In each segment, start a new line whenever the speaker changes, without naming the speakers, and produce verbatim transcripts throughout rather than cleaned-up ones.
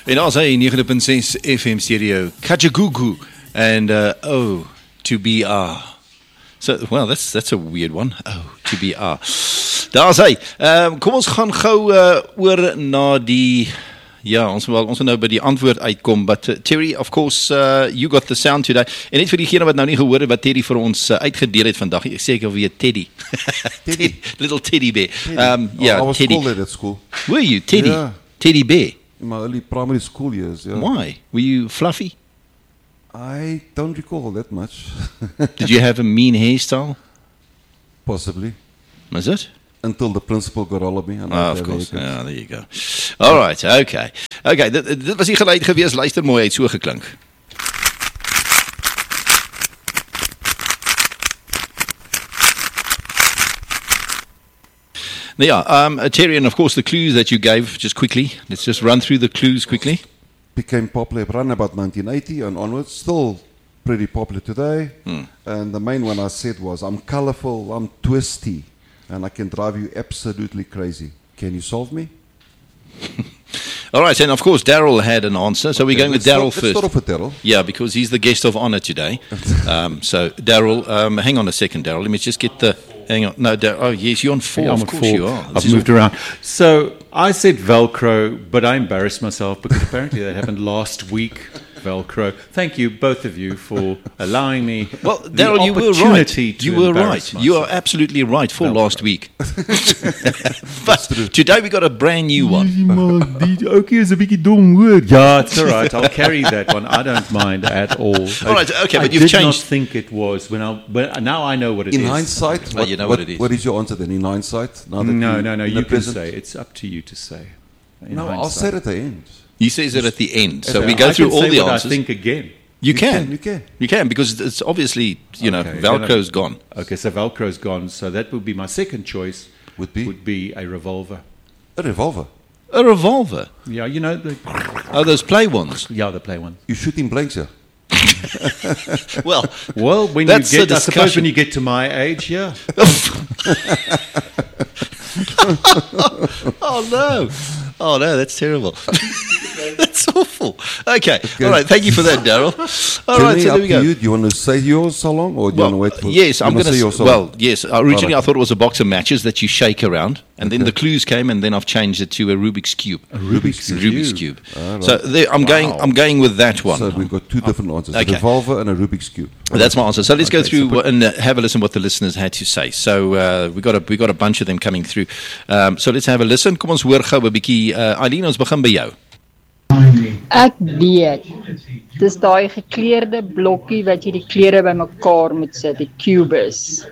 En daar's hy ninety point six F M stereo, Kajagoogoo, and uh, oh, to be ah. So, well, that's that's a weird one. Oh, to be ah. Daar's hy. Um, kom ons gaan gou uh, oor na die ja, ons wil ons wil nou by die antwoord uitkom, but uh, Terry, of course, uh, you got the sound today. En net vir diegene wat nou nie gehoor het wat Terry vir ons uh, uitgedeel het vandag. Ek sê ek of weer Teddy. Teddy, little teddy bear.
Teddy.
Um, yeah,
oh, I was
Teddy.
called that at school.
Were you Teddy?
Yeah.
Teddy bear.
In my early primary school years, yeah.
Why? Were you fluffy?
I don't recall that much.
Did you have a mean hairstyle?
Possibly.
Was it?
Until the principal got all of me. And
Oh, of course. Ja, there you go. All right, okay. Okay, dit, dit was die geluid gewees. Luister mooi, hy het so geklink. Now, yeah, um, Terry, and of course the clues that you gave, just quickly, let's just run through the clues quickly.
Became popular around about nineteen eighty and onwards. Still pretty popular today.
Hmm.
And the main one I said was, I'm colorful, I'm twisty, and I can drive you absolutely crazy. Can you solve me?
All right, and of course Daryl had an answer, so we're
Okay,
going with
let's
Daryl
start- let's
first.
start off with Daryl.
Yeah, because he's the guest of honor today. um, so Daryl, um, hang on a second, Daryl. Let me just get the. Hang on, no, Dar- oh yes, you're on four.
Yeah, I'm
of
at
course
four.
you are. This
I've
is
moved
all-
around. So I said Velcro, but I embarrassed myself because apparently that happened last week. Velcro. Thank you, both of you, for allowing me.
Well,
the
Daryl, you were right.
opportunity to
You were
embarrass
right. You are
myself.
absolutely right for
Velcro.
last week. But today we got a brand new one.
Man, die oukie is 'n bietjie dom hoor. Ja, it's all right. I'll carry that one. I don't mind at all.
All right, okay,
I
but you've
did
changed-
not think it was when I. But now I know what it is.
In hindsight,
Oh,
what,
you know
what,
what it is.
what is your answer then? In hindsight? Now that
No,
you-
no, no.
in
You
the
can
present?
say it's up to you to say. In
No, I'll
hindsight.
say it at the end.
He says it at the end. So
Okay,
we go
I
through
can
all
say
the
what
answers.
I think again.
You,
You
can.
can, you can.
You can, because it's obviously, you know,
Okay,
Velcro's
then I-
gone.
Okay, so Velcro's gone. So that would be my second choice.
Would be?
would be a revolver.
A revolver.
A revolver.
Yeah, you know the
Oh, those play ones.
yeah the play one.
You shoot in blanks here.
Well,
Well, when
That's
you
the
get, I suppose
discussion.
when you get to my age, yeah.
oh no. Oh no, that's terrible. That's awful. Okay. All right. Thank you for that, Daryl. All right.
Jimmy,
So
up
there we
to
go.
you. Do you want to say yours so long, or do you
Well,
want to wait for?
yes,
you
I'm
wanna
going
say
to.
yours so
Well,
long?
yes. Originally,
Right.
I thought it was a box of matches that you shake around, and then the clues came, and then I've changed it to a Rubik's cube. A
Rubik's
Rubik's
Cube.
cube. So there, I'm going. I'm going with that one.
So we've got two different answers:
Okay.
a revolver and a Rubik's cube.
That's my answer. So let's go
Okay,
through
so put-
and uh, have a listen what the listeners had to say. So uh, we got a we got a bunch of them coming through. Um, so let's have a listen. Kom ons hoor gou 'n bietjie. Uh, Eileen, ons begin by jou.
Ek weet. Dis daai gekleurde blokkie wat jy die kleure bymekaar moet sit, die cubes.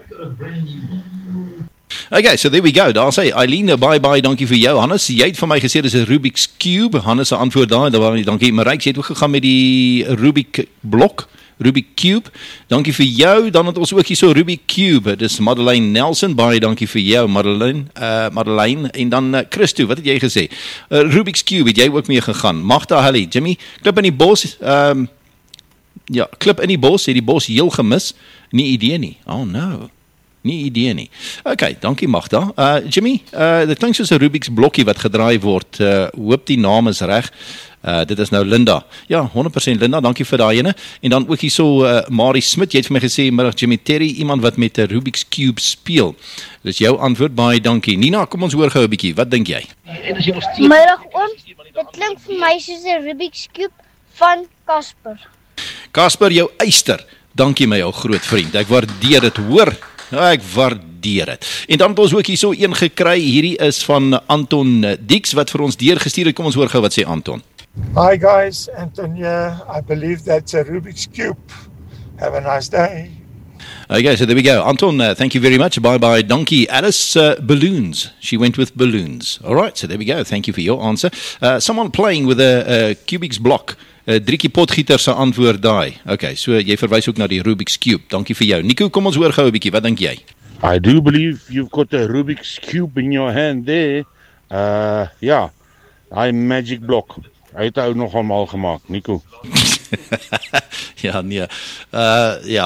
Okay, so there we go. Daar sê Eileen, bye bye, dankie vir jou. Hannes, jy het vir my gesê dis 'n Rubik's cube. Hannes se antwoord daai, daar dankie. Maryk, jy het ook gegaan met die Rubik blok. Rubik Cube. Dankie vir jou. Dan het ons ook hier so Rubik Cube. Dis Madeleine Nelson. Baie dankie vir jou, Madeleine. Uh Madeleine en dan uh, Christo, wat het jy gesê? Uh, Rubik's Cube, het jy ook mee gegaan? Magda Hallie, Jimmy, klip in die bos. Ehm um, ja, klip in die bos, het die bos heel gemis. Nie idee nie. Oh no. Nie idee nie. Okay, dankie Magda. Uh Jimmy, uh dit klink soos 'n Rubik's blokkie wat gedraai word. Uh hoop die naam is reg. Uh dit is nou Linda. Ja, honderd persent Linda, dankie vir daai ene. En dan ook hierso uh Marie Smit, jy het vir my gesê middag Jimmy Terry, iemand wat met 'n Rubik's cube speel. Dis jou antwoord, baie dankie. Nina, kom ons hoor gou 'n bietjie. Wat dink jy?
Middag oom, dit klink vir my soos 'n Rubik's Cube van Casper.
Casper, jou eyster. Dankie my ou groot vriend. Ek waardeer dit, hoor. Ek waardeer dit. En dan het ons ook hierso een gekry. Hierdie is van Anton Dix wat vir ons deurgestuur het. Kom ons hoor gou wat sê Anton.
Hi guys, Anton here. I believe that's a Rubik's Cube. Have a nice day.
Okay, so there we go. Anton, uh, thank you very much. Bye-bye. Donkey. Alice, uh, balloons. She went with balloons. All right, so there we go. Thank you for your answer. Uh, someone playing with a, a Kubik's block. Uh, Driekie Potgieter se antwoord daai. Okay, so jy verwys ook na die Rubik's Cube. Dankie vir jou. Nico, kom ons hoor gou 'n bietjie. Wat dink jy?
I do believe you've got a Rubik's Cube in your hand there. Uh, ja, hy magic block. Hy het ou nogal mal gemaak, Nico.
ja, nee. Uh, ja,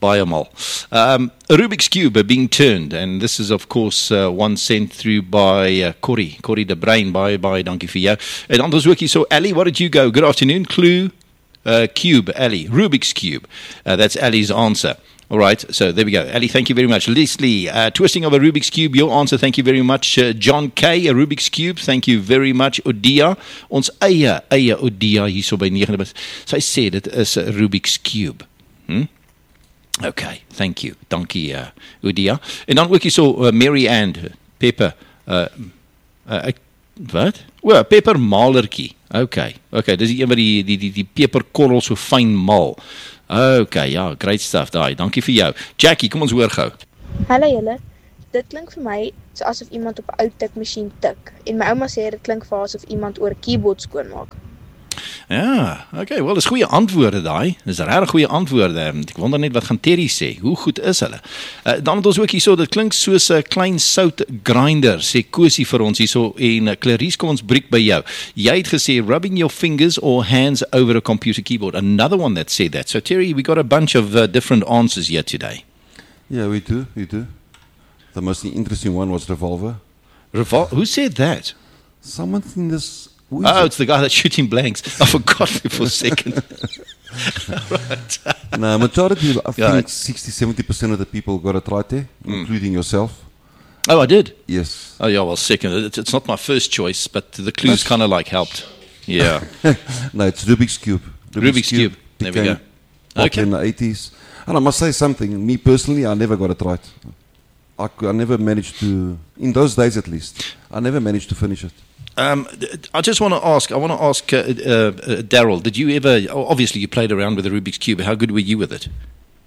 baie mal. Um, a Rubik's Cube being turned, and this is of course uh, one sent through by uh, Corrie, Corrie de Bruin, baie, baie dankie vir jou. En dan was ook hier so, Ali, what did you go? Good afternoon, Clue, uh, Cube, Ali, Rubik's Cube. Uh, that's Ali's answer. All right, so there we go. Ali, thank you very much. Leslie, uh, twisting of a Rubik's Cube, your answer, thank you very much. Uh, John K, a Rubik's Cube, thank you very much. Odia, ons eie, eie Odia, hier so by nine. Sy sê dit is a Rubik's Cube. Hmm? Okay, thank you. Dankie, uh, Odia. En dan ook hier so, uh, Mary Ann, Pepper, uh, uh, wat? O, oh, Pepper Malertjie. Okay, okay, dis die een wat die, die, die, die peperkorrel so fyn maal. Okay, ja, great stuff daai. Dankie vir jou. Jackie, kom ons hoor gou.
Hallo julle. Dit klink vir my so asof iemand op 'n ou tikmasjien tik. En my ouma sê dit klink vir haar asof iemand oor 'n keyboard skoonmaak.
Ja, okay, wel, dis goeie antwoorde daai. Dis regtig goeie antwoorde. Ek wonder net wat gaan Terry sê. Hoe goed is hulle? Uh, dan het ons ook hierso, dit klink soos 'n klein sout grinder, sê Kosie vir ons hierso. En uh, Clarice, kom ons breek by jou. Jy het gesê rubbing your fingers or hands over a computer keyboard. Another one that said that. So Terry, we got a bunch of uh, different answers here today.
Yeah, we do, we do. The most interesting one was revolver.
Revol- Who said that?
Someone in this...
Oh, it? It's the guy that's shooting blanks. I forgot for a second. Right.
No, majority, I think
right.
sixty, seventy percent of the people got it right there, mm. including yourself.
Oh, I did?
Yes.
Oh, yeah, well, second. It's, it's not my first choice, but the clues kind of like helped. Yeah.
No, it's Rubik's Cube.
Rubik's, Rubik's Cube. Cube. There we go. Okay.
In the eighties. And I must say something. Me personally, I never got it right. I, I never managed to, in those days at least, I never managed to finish it.
Um, I just want to ask, I want to ask uh, uh, uh, Daryl, did you ever, obviously you played around with the Rubik's Cube, how good were you with it?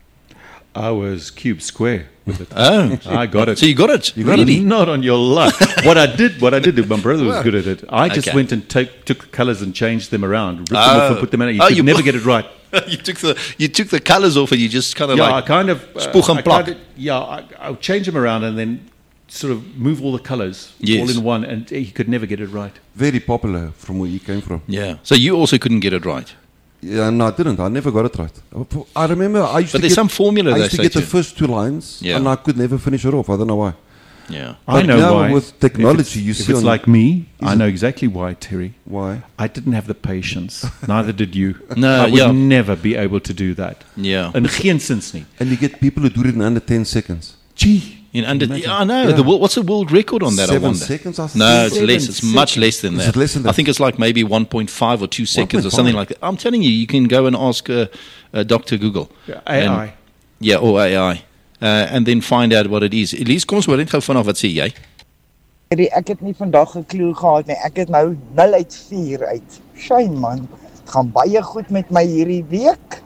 I was cube square with it.
Oh.
I got it.
So you got it?
You got really? It? Not on your life. What I did, what I did, my brother was
well,
good at it. I just
okay.
went and take, took colours and changed them around, ripped
oh.
them off and put them in. You
oh,
could
you
never get it right.
you took the you took the colours off and you just kind of
yeah,
like
I kind of, uh,
spoeg and plak.
Yeah, I, I'll change them around and then sort of move all the colours
yes.
all in one, and he could never get it right.
Very popular from where he came from.
Yeah. So you also couldn't get it right?
Yeah, no, I didn't. I never got it right. I remember I used
but
to
there's
get,
some formula
I used to get
to.
the first two lines,
yeah.
and I could never finish it off. I don't know why.
Yeah,
but
I know
now
why. With technology,
if
you
if
see.
It's
on
like me. I know exactly why, Terry.
Why?
I didn't have the patience. Neither did you.
No,
I would
yeah.
never be able to do that.
Yeah.
And geen sins nie.
And you get people who do it in under ten seconds.
Gee.
In under, yeah, I know. Yeah. The, what's the world record on that?
Seven
I wonder.
seconds. I think.
No, it's
Seven
less. It's
seconds.
much less than that.
Is it less than that?
I think it's like maybe one point five or two seconds or
one point five
something like that. I'm telling you, you can go and ask uh, uh, Doctor Google.
Yeah, A I.
And, yeah, or A I. Uh, and then find out what it is. Elise, kom ons hoor net gou vanaf wat sê jy?
Ek het nie vandag 'n klou gehad nie. Ek het nou nul uit vier uit. Shame man. Dit gaan baie goed met my hierdie week.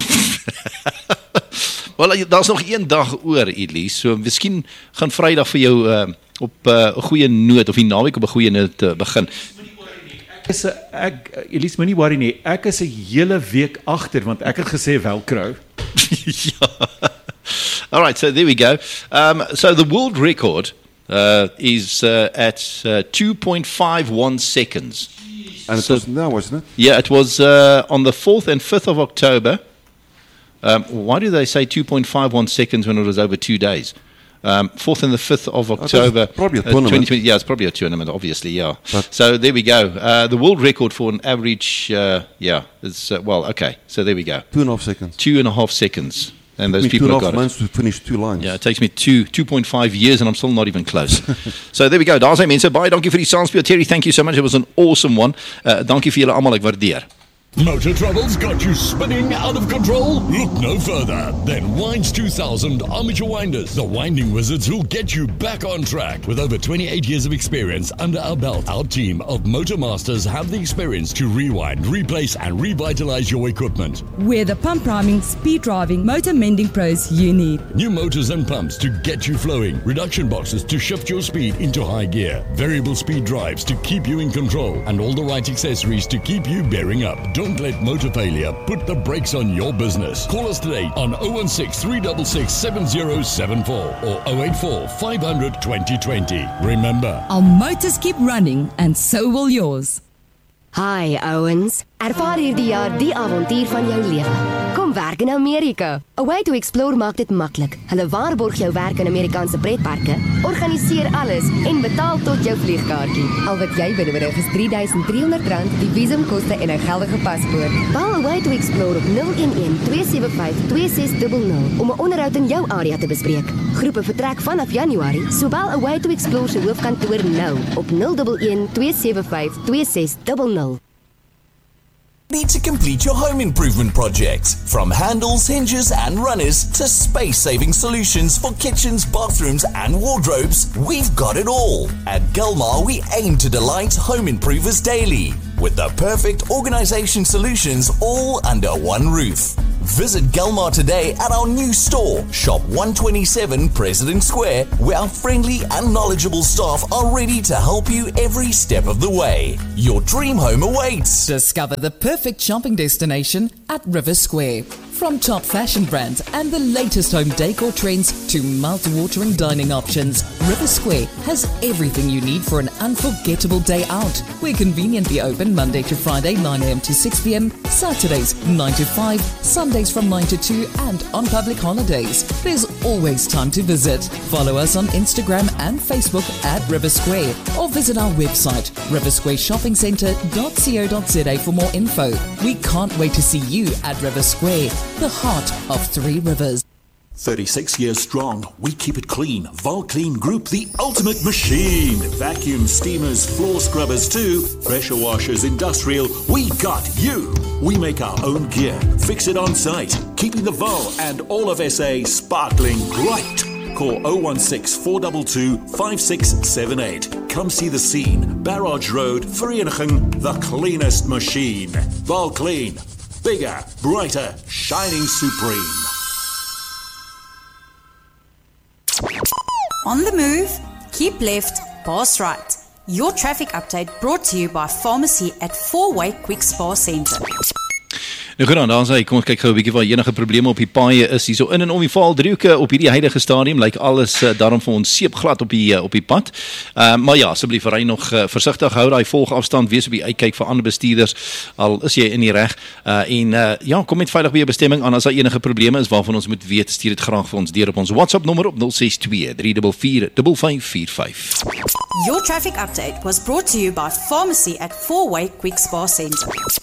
Wel, daar's nog een dag oor, Elise. So miskien gaan Vrydag vir jou uh, op 'n uh, goeie noot of die naweek op 'n goeie noot uh, begin.
Ek is 'n ek Elise moenie worry nie. Ek is 'n hele week agter want ek het gesê Velcro.
Ja. All right, so there we go. Um, so the world record uh, is uh, at uh, two point five one seconds.
And it
so,
was now, wasn't it?
Yeah, it was uh, on the fourth and fifth of October. Um, why do they say two point five one seconds when it was over two days? Um, fourth and the fifth of October.
Oh, probably a
uh,
tournament.
Yeah, it's probably a tournament, obviously, yeah.
But
so there we go. Uh, the world record for an average, uh, yeah, is, uh, well, okay, so there we go.
Two and a half seconds.
Two and a half seconds. And those
me
people
two
have
and a half
got
months
it.
to finish two lines.
Yeah, it takes me two, two point five years and I'm still not even close. So there we go. Daar's hy mense. Baie dankie vir die saamspeel. Terry, thank you so much. It was an awesome one. Uh, dankie vir julle almal. Ek waardeer.
Motor troubles got you spinning out of control? Look no further than Winds two thousand Armature Winders, the winding wizards who'll get you back on track. With over twenty-eight years of experience under our belt, our team of motor masters have the experience to rewind, replace and revitalize your equipment.
We're the pump priming, speed driving, motor mending pros you need.
New motors and pumps to get you flowing, reduction boxes to shift your speed into high gear, variable speed drives to keep you in control, and all the right accessories to keep you bearing up. Don't let motor failure put the brakes on your business. Call us today on oh one six, three six six, seven oh seven four or oh eight four, five hundred, twenty twenty. Remember,
our motors keep running and so will yours.
Hi ouens, ervaar hierdie jaar die avontuur van jou lewe. Kom kom werk in Amerika. Away to Explore maak dit maklik. Hulle waarborg jou werk in Amerikaanse pretparke, organiseer alles en betaal tot jou vliegkaartjie. Al wat jy benodig is drie duisend driehonderd rand, die visumkoste en 'n geldige paspoort. Bel Away to Explore op nul een een twee sewe vyf twee ses nul nul om 'n onderhoud in jou area te bespreek. Groepe vertrek vanaf Januarie, so bel Away to Explore se hoofkantoor nou op nul een een twee sewe vyf twee ses nul nul.
Need to complete your home improvement project? From handles, hinges and runners to space-saving solutions for kitchens, bathrooms and wardrobes, we've got it all. At Gilmar, we aim to delight home improvers daily with the perfect organisation solutions all under one roof. Visit Gilmar today at our new store, Shop one twenty-seven President Square, where our friendly and knowledgeable staff are ready to help you every step of the way. Your dream home awaits.
Discover the perfect shopping destination at River Square. From top fashion brands and the latest home decor trends to mouth-watering dining options, River Square has everything you need for an unforgettable day out. We're conveniently open Monday to Friday nine a m to six p m, Saturdays nine to five, Sundays from nine to two and on public holidays. There's always time to visit. Follow us on Instagram and Facebook at River Square or visit our website river square shopping centre dot co dot za for more info. We can't wait to see you at River Square, the heart of Three Rivers.
thirty-six years strong, we keep it clean. Volclean Group, the ultimate machine. Vacuum, steamers, floor scrubbers too. Pressure washers, industrial, we got you. We make our own gear, fix it on site, keeping the Vol and all of S A sparkling bright. Call oh one six, four two two, five six seven eight. Come see the scene. Barrage Road, Vereniging, the cleanest machine. Volclean. Bigger, brighter, shining supreme.
On the move, keep left, pass right. Your traffic update brought to you by Pharmacy at Four-Way Quick Spa Centre.
Nou goed dan, dan sê, kom ons kyk gou 'n bietjie waar enige probleme op die paaie is. Hier so in en om die Vaaldriehoeke op hierdie huidige stadium lyk alles uh, daarom vir ons seepglad op die uh, op die pad. Uh, maar ja, asseblief ry nog uh, versigtig, hou daai volgafstand, wees op die uitkyk vir ander bestuurders al is jy in die reg. Uh, en uh, ja, kom net veilig by jou bestemming aan as daar enige probleme is waarvan ons moet weet, stuur dit graag vir ons deur op ons WhatsApp nommer op nul ses twee, drie vier vier, vyf vyf vier vyf.
Your traffic update was brought to you by Pharmacy at Four-Way Quick Spa Centre.